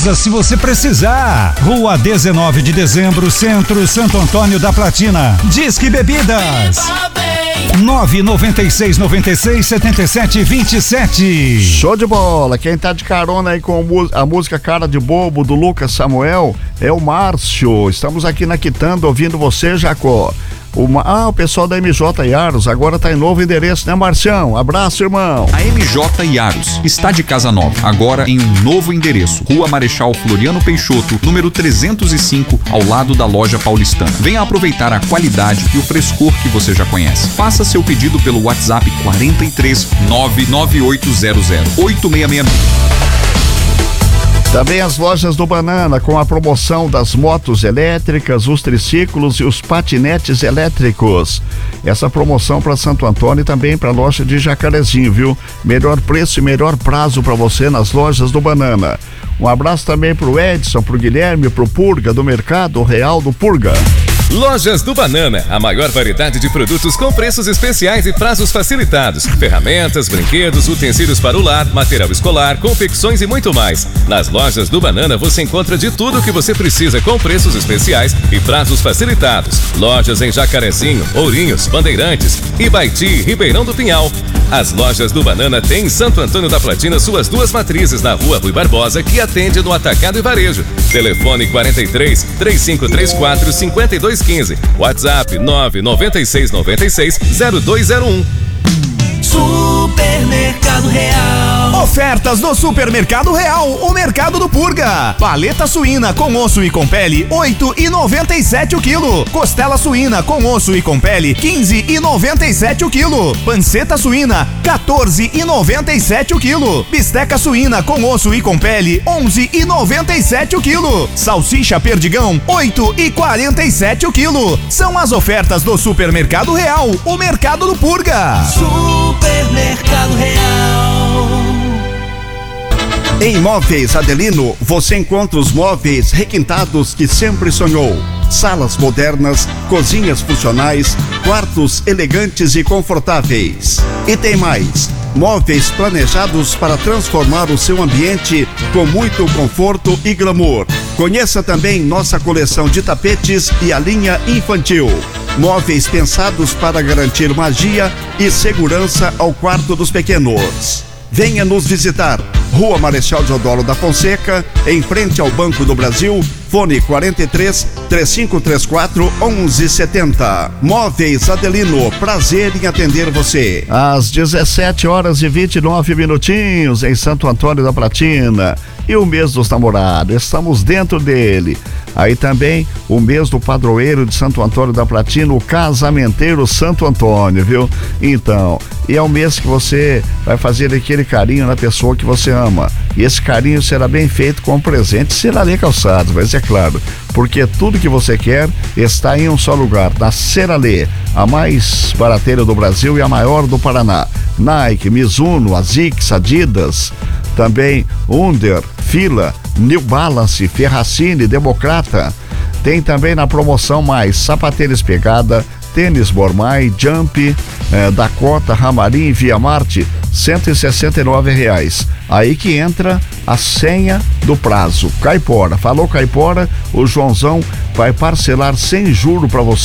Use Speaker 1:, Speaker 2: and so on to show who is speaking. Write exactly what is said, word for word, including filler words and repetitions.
Speaker 1: casa se você precisar. Rua dezenove de dezembro, Centro, Santo Antônio da Platina. Disque Bebidas. nove nove seis nove seis sete sete dois sete.
Speaker 2: Show de bola. Quem tá de carona aí com a música Cara de Bobo do Lucas Samuel é o Márcio. Estamos aqui na Quitanda ouvindo você, Jacó. Uma, ah, o pessoal da M J Yaros agora tá em novo endereço, né, Marcião? Abraço, irmão.
Speaker 3: A M J Yaros está de casa nova, agora em um novo endereço. Rua Marechal Floriano Peixoto, número trezentos e cinco, ao lado da loja paulistana. Venha aproveitar a qualidade e o frescor que você já conhece. Faça seu pedido pelo WhatsApp quarenta e três nove nove oito zero zero oito seis seis seis.
Speaker 2: Também as lojas do Banana com a promoção das motos elétricas, os triciclos e os patinetes elétricos. Essa promoção para Santo Antônio e também para a loja de Jacarezinho, viu? Melhor preço e melhor prazo para você nas lojas do Banana. Um abraço também pro Edson, pro Guilherme, pro Purga do Mercado Real do Purga.
Speaker 4: Lojas do Banana, a maior variedade de produtos com preços especiais e prazos facilitados. Ferramentas, brinquedos, utensílios para o lar, material escolar, confecções e muito mais. Nas lojas do Banana você encontra de tudo o que você precisa com preços especiais e prazos facilitados. Lojas em Jacarezinho, Ourinhos, Bandeirantes, Ibaiti e Ribeirão do Pinhal. As lojas do Banana têm em Santo Antônio da Platina suas duas matrizes na Rua Rui Barbosa, que atende no atacado e varejo. Telefone quarenta e três, três cinco três quatro, cinco dois um cinco. WhatsApp nove nove seis nove seis zero dois zero um.
Speaker 5: Supermercado Real. Ofertas do Supermercado Real, o Mercado do Purga. Paleta suína com osso e com pele, oito e noventa e sete o quilo. Costela suína com osso e com pele, quinze e noventa e sete o quilo. Panceta suína, quatorze e noventa e sete o quilo. Bisteca suína com osso e com pele, onze e noventa e sete o quilo. Salsicha perdigão, oito e quarenta e sete o quilo. São as ofertas do Supermercado Real, o Mercado do Purga. Supermercado Real.
Speaker 2: Em Móveis Adelino, você encontra os móveis requintados que sempre sonhou. Salas modernas, cozinhas funcionais, quartos elegantes e confortáveis. E tem mais, móveis planejados para transformar o seu ambiente com muito conforto e glamour. Conheça também nossa coleção de tapetes e a linha infantil. Móveis pensados para garantir magia e segurança ao quarto dos pequenos. Venha nos visitar. Rua Marechal Deodoro da Fonseca, em frente ao Banco do Brasil. Fone quarenta e três, três cinco três quatro, onze setenta. Móveis Adelino, prazer em atender você. Às dezessete horas e vinte e nove minutinhos em Santo Antônio da Platina. E o mês dos namorados, estamos dentro dele. Aí também o mês do padroeiro de Santo Antônio da Platina, o casamenteiro Santo Antônio, viu? Então, e é o mês que você vai fazer aquele carinho na pessoa que você ama. E esse carinho será bem feito com um presente Ceralê Calçados, mas é claro, porque tudo que você quer está em um só lugar, na Ceralê, a mais barateira do Brasil e a maior do Paraná. Nike, Mizuno, Asics, Adidas, também Under, Fila, New Balance, Ferracini, Democrata. Tem também na promoção mais sapatênis Pegada, tênis Bormai, Jump, eh, Dakota, Ramarim, Via Marte, cento e sessenta e nove reais. Aí que entra a senha do prazo. Caipora, falou Caipora, o Joãozão vai parcelar sem juro para você.